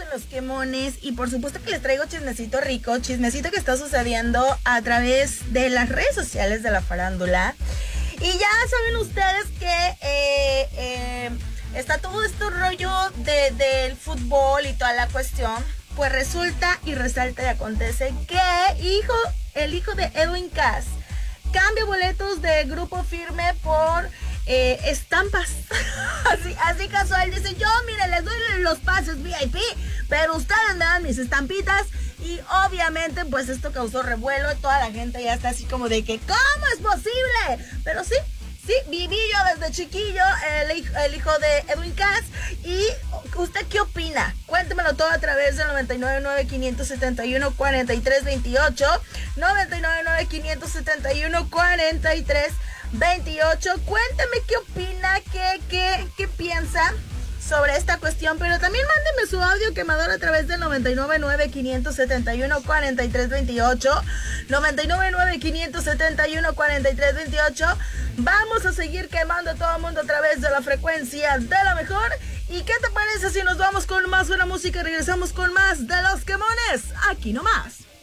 los quemones y por supuesto que les traigo chismecito rico, chismecito que está sucediendo a través de las redes sociales de la farándula. Y ya saben ustedes que está todo este rollo del fútbol y toda la cuestión. Pues resulta y resalta y acontece que el hijo de Edwin Cass cambia boletos de Grupo Firme por estampas. así casual. Dice, yo, mire, les doy los pases VIP, pero ustedes me dan mis estampitas. Y obviamente, pues esto causó revuelo. Toda la gente ya está así como de que, ¿cómo es posible? Pero sí, viví yo desde chiquillo el hijo de Edwin Cass. ¿Y usted qué opina? Cuéntemelo todo a través del 999-571-4328. 999-571-4328. Cuéntame qué opina, qué piensa sobre esta cuestión, pero también mándeme su audio quemador a través del 999-571-4328. 999-571-4328. Vamos a seguir quemando a todo el mundo a través de la frecuencia de la mejor. ¿Y qué te parece si nos vamos con más buena música y regresamos con más de Los Quemones? Aquí nomás.